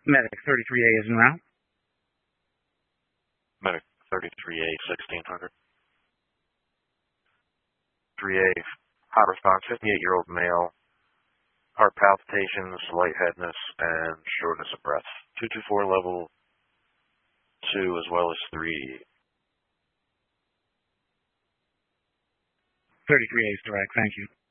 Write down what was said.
Medic 33A is en route. Medic 33A, 1600. 3A, hot response, 58-year-old male, heart palpitations, lightheadedness, and shortness of breath. 224 level 2 as well as 3. 33A is direct, thank you.